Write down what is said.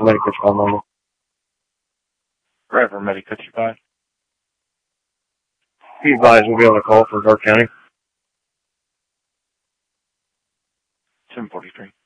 for Medical call number. Right for Medical 5. Be advised we'll be on a call for Dark County. 743.